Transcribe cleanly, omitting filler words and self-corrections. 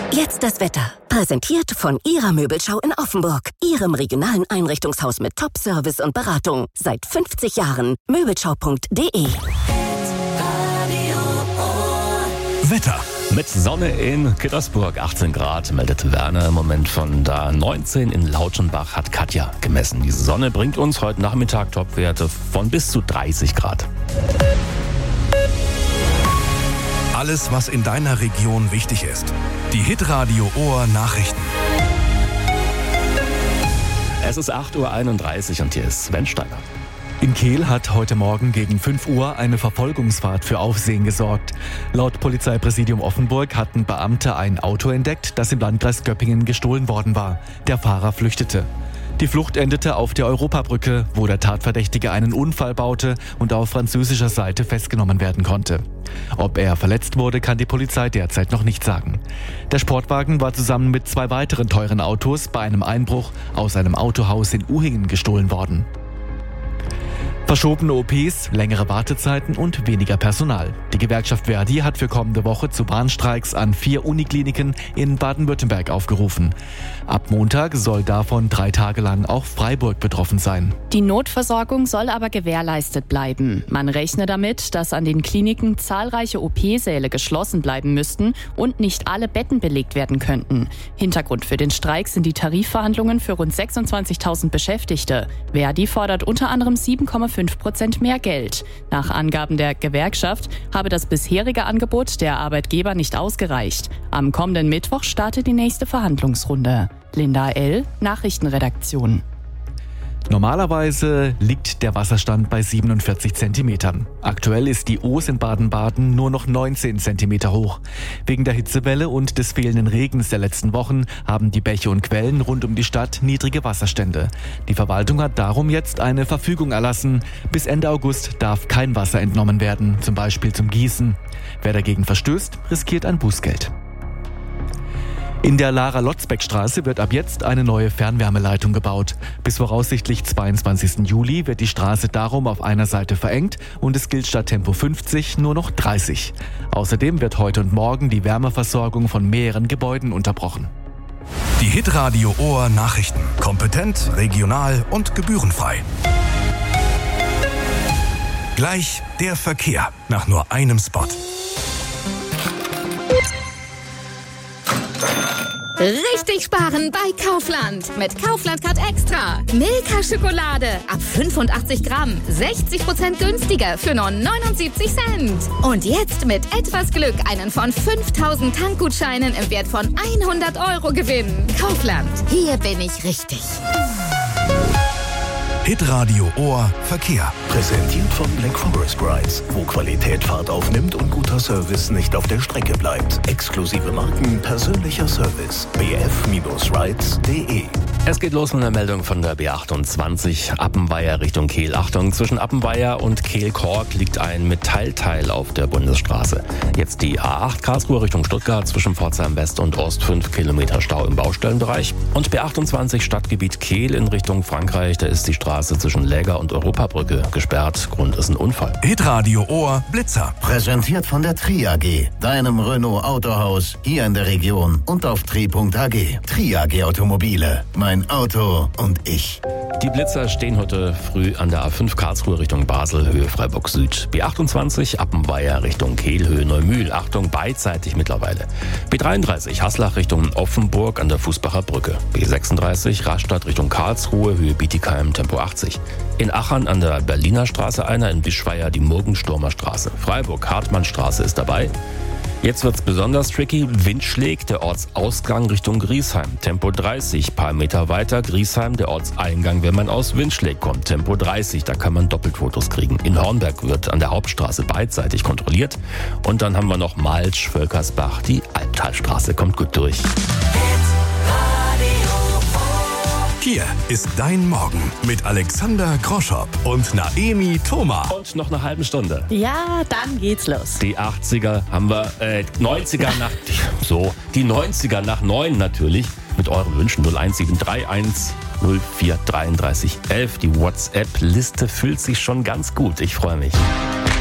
Jetzt das Wetter. Präsentiert von Ihrer Möbelschau in Offenburg. Ihrem regionalen Einrichtungshaus mit Top-Service und Beratung. Seit 50 Jahren. Möbelschau.de. Wetter. Mit Sonne in Kittersburg, 18 Grad, meldet Werner im Moment von da. 19 in Lautenbach hat Katja gemessen. Die Sonne bringt uns heute Nachmittag Topwerte von bis zu 30 Grad. Alles, was in deiner Region wichtig ist. Die Hitradio Ohr Nachrichten. Es ist 8.31 Uhr und hier ist Sven Steiner. In Kehl hat heute Morgen gegen 5 Uhr eine Verfolgungsfahrt für Aufsehen gesorgt. Laut Polizeipräsidium Offenburg hatten Beamte ein Auto entdeckt, das im Landkreis Göppingen gestohlen worden war. Der Fahrer flüchtete. Die Flucht endete auf der Europabrücke, wo der Tatverdächtige einen Unfall baute und auf französischer Seite festgenommen werden konnte. Ob er verletzt wurde, kann die Polizei derzeit noch nicht sagen. Der Sportwagen war zusammen mit 2 weiteren teuren Autos bei einem Einbruch aus einem Autohaus in Uhingen gestohlen worden. Verschobene OPs, längere Wartezeiten und weniger Personal. Die Gewerkschaft Verdi hat für kommende Woche zu Warnstreiks an 4 Unikliniken in Baden-Württemberg aufgerufen. Ab Montag soll davon 3 Tage lang auch Freiburg betroffen sein. Die Notversorgung soll aber gewährleistet bleiben. Man rechne damit, dass an den Kliniken zahlreiche OP-Säle geschlossen bleiben müssten und nicht alle Betten belegt werden könnten. Hintergrund für den Streik sind die Tarifverhandlungen für rund 26.000 Beschäftigte. Verdi fordert unter anderem 7,5% mehr Geld. Nach Angaben der Gewerkschaft habe das bisherige Angebot der Arbeitgeber nicht ausgereicht. Am kommenden Mittwoch startet die nächste Verhandlungsrunde. Linda L., Nachrichtenredaktion. Normalerweise liegt der Wasserstand bei 47 Zentimetern. Aktuell ist die Oos in Baden-Baden nur noch 19 Zentimeter hoch. Wegen der Hitzewelle und des fehlenden Regens der letzten Wochen haben die Bäche und Quellen rund um die Stadt niedrige Wasserstände. Die Verwaltung hat darum jetzt eine Verfügung erlassen. Bis Ende August darf kein Wasser entnommen werden, zum Beispiel zum Gießen. Wer dagegen verstößt, riskiert ein Bußgeld. In der Lara-Lotzbeck-Straße wird ab jetzt eine neue Fernwärmeleitung gebaut. Bis voraussichtlich 22. Juli wird die Straße darum auf einer Seite verengt und es gilt statt Tempo 50 nur noch 30. Außerdem wird heute und morgen die Wärmeversorgung von mehreren Gebäuden unterbrochen. Die Hitradio Ohr Nachrichten. Kompetent, regional und gebührenfrei. Gleich der Verkehr nach nur einem Spot. Richtig sparen bei Kaufland. Mit Kaufland Card Extra. Milka Schokolade ab 85 Gramm. 60% günstiger für nur 79 Cent. Und jetzt mit etwas Glück einen von 5000 Tankgutscheinen im Wert von 100 € gewinnen. Kaufland. Hier bin ich richtig. Hitradio Ohr Verkehr. Präsentiert von Black Forest Rides, wo Qualität Fahrt aufnimmt und guter Service nicht auf der Strecke bleibt. Exklusive Marken, persönlicher Service. bf-rides.de. Es geht los mit einer Meldung von der B28 Appenweier Richtung Kehl. Achtung, zwischen Appenweier und Kehl-Kork liegt ein Metallteil auf der Bundesstraße. Jetzt die A8 Karlsruhe Richtung Stuttgart zwischen Pforzheim West und Ost 5 Kilometer Stau im Baustellenbereich. Und B28 Stadtgebiet Kehl in Richtung Frankreich, da ist die Straße zwischen Läger und Europabrücke gesperrt. Grund ist ein Unfall. Hitradio Ohr Blitzer. Präsentiert von der Tri AG, deinem Renault Autohaus hier in der Region und auf tri.ag. Tri AG Automobile. Mein Auto und ich. Die Blitzer stehen heute früh an der A5 Karlsruhe Richtung Basel, Höhe Freiburg Süd. B28 Appenweier Richtung Kehl, Höhe Neumühl. Achtung, beidseitig mittlerweile. B33 Haslach Richtung Offenburg an der Fußbacher Brücke. B36 Rastatt Richtung Karlsruhe, Höhe Bietigheim, Tempo 80. In Achern an der Berliner Straße einer, in Bischweier die Murgensturmer Straße. Freiburg Hartmannstraße ist dabei. Jetzt wird's besonders tricky. Wind schlägt, der Ortsausgang Richtung Griesheim. Tempo 30, paar Meter weiter Griesheim, der Ortseingang, wenn man aus Windschläg kommt. Tempo 30, da kann man Doppelfotos kriegen. In Hornberg wird an der Hauptstraße beidseitig kontrolliert. Und dann haben wir noch Malsch, Völkersbach, die Albtalstraße kommt gut durch. Hier ist dein Morgen mit Alexander Groschop und Naemi Thoma. Und noch eine halbe Stunde. Ja, dann geht's los. Die 80er haben wir, 90er nach, die 90er nach 9 natürlich. Mit euren Wünschen 01731 04 33 11. Die WhatsApp-Liste füllt sich schon ganz gut. Ich freue mich.